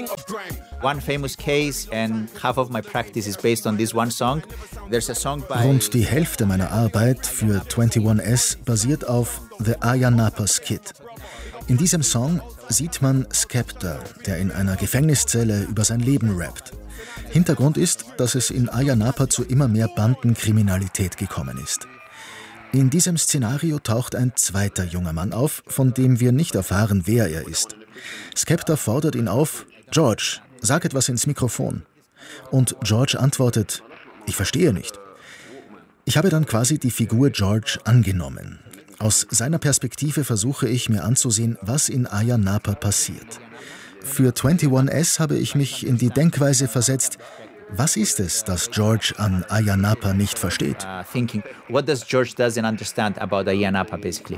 One famous case and half of my practice is based on this one song. There's a song by... Rund die Hälfte meiner Arbeit für 21S basiert auf The Ayia Napa Kid. In diesem Song sieht man Skepta, der in einer Gefängniszelle über sein Leben rappt. Hintergrund ist, dass es in Ayia Napa zu immer mehr Bandenkriminalität gekommen ist. In diesem Szenario taucht ein zweiter junger Mann auf, von dem wir nicht erfahren, wer er ist. Skepta fordert ihn auf: George, sag etwas ins Mikrofon. Und George antwortet: Ich verstehe nicht. Ich habe dann quasi die Figur George angenommen. Aus seiner Perspektive versuche ich mir anzusehen, was in Ayia Napa passiert. Für 21S habe ich mich in die Denkweise versetzt: Was ist es, das George an Ayia Napa nicht versteht? Thinking, what does George doesn't understand about Ayia Napa, basically?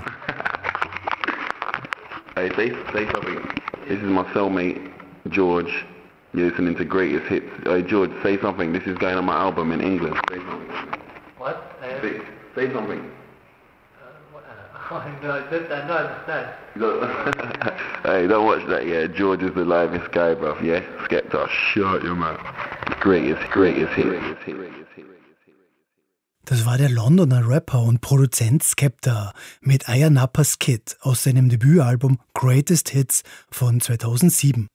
Hey, say something. This is my cellmate, George. You're listening to Greatest Hits. Hey, George, say something. This is going on my album in England. Say something. What? Say something. I don't understand. Hey, don't watch that, yeah. George is the livest guy, bruv, yeah? Skepta, shut your mouth. Greatest hits. Das war der Londoner Rapper und Produzent Skepta mit Ayia Napa Kid aus seinem Debütalbum Greatest Hits von 2007.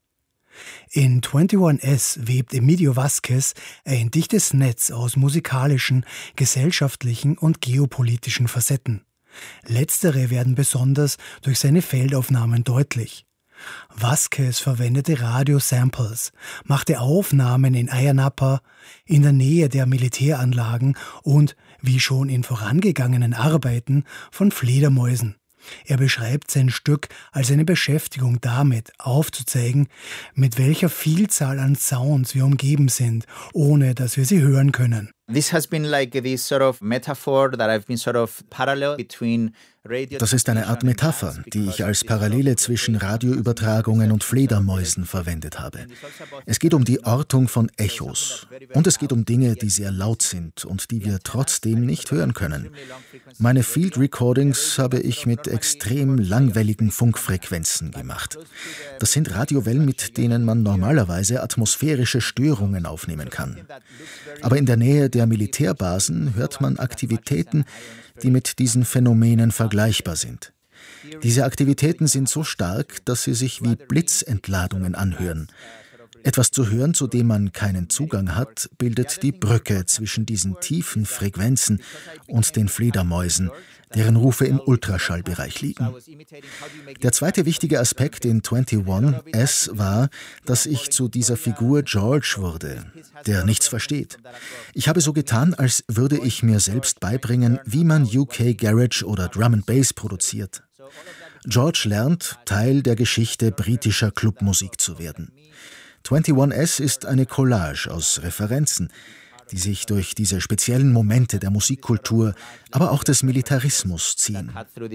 In 21S webt Emilio Vázquez ein dichtes Netz aus musikalischen, gesellschaftlichen und geopolitischen Facetten. Letztere werden besonders durch seine Feldaufnahmen deutlich. Vázquez verwendete Radio-Samples, machte Aufnahmen in Ayia Napa, in der Nähe der Militäranlagen und, wie schon in vorangegangenen Arbeiten, von Fledermäusen. Er beschreibt sein Stück als eine Beschäftigung damit, aufzuzeigen, mit welcher Vielzahl an Sounds wir umgeben sind, ohne dass wir sie hören können. This has been like this sort of metaphor that I've been sort of parallel between radio. Das ist eine Art Metapher, die ich als Parallele zwischen Radioübertragungen und Fledermäusen verwendet habe. Es geht um die Ortung von Echos. Und es geht um Dinge, die sehr laut sind und die wir trotzdem nicht hören können. Meine Field Recordings habe ich mit extrem langwelligen Funkfrequenzen gemacht. Das sind Radiowellen, mit denen man normalerweise atmosphärische Störungen aufnehmen kann. Aber in der Nähe der Militärbasen hört man Aktivitäten, die mit diesen Phänomenen vergleichbar sind. Diese Aktivitäten sind so stark, dass sie sich wie Blitzentladungen anhören. Etwas zu hören, zu dem man keinen Zugang hat, bildet die Brücke zwischen diesen tiefen Frequenzen und den Fledermäusen, deren Rufe im Ultraschallbereich liegen. Der zweite wichtige Aspekt in 21S war, dass ich zu dieser Figur George wurde, der nichts versteht. Ich habe so getan, als würde ich mir selbst beibringen, wie man UK Garage oder Drum and Bass produziert. George lernt, Teil der Geschichte britischer Clubmusik zu werden. 21S ist eine Collage aus Referenzen, die sich durch diese speziellen Momente der Musikkultur, aber auch des Militarismus ziehen.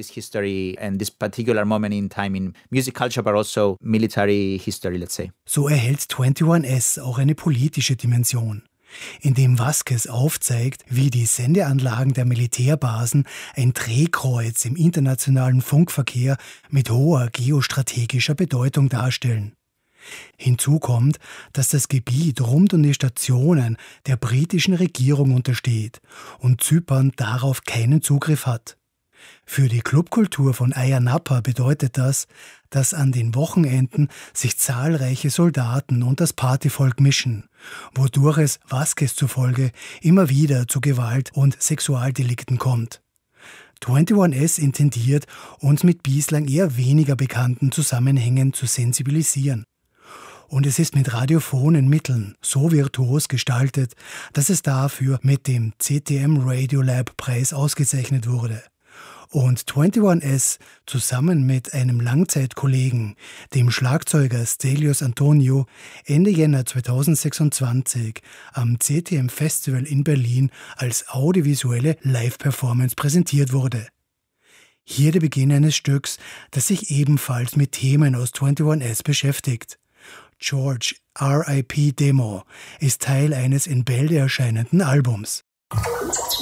So erhält 21S auch eine politische Dimension, indem Vázquez aufzeigt, wie die Sendeanlagen der Militärbasen ein Drehkreuz im internationalen Funkverkehr mit hoher geostrategischer Bedeutung darstellen. Hinzu kommt, dass das Gebiet rund um die Stationen der britischen Regierung untersteht und Zypern darauf keinen Zugriff hat. Für die Clubkultur von Ayia Napa bedeutet das, dass an den Wochenenden sich zahlreiche Soldaten und das Partyvolk mischen, wodurch es Vázquez zufolge immer wieder zu Gewalt- und Sexualdelikten kommt. 21S intendiert, uns mit bislang eher weniger bekannten Zusammenhängen zu sensibilisieren. Und es ist mit radiophonen Mitteln so virtuos gestaltet, dass es dafür mit dem CTM Radiolab Preis ausgezeichnet wurde. Und 21S zusammen mit einem Langzeitkollegen, dem Schlagzeuger Stelios Antonio, Ende Jänner 2026 am CTM Festival in Berlin als audiovisuelle Live-Performance präsentiert wurde. Hier der Beginn eines Stücks, das sich ebenfalls mit Themen aus 21S beschäftigt. George R.I.P. Demo ist Teil eines in Bälde erscheinenden Albums.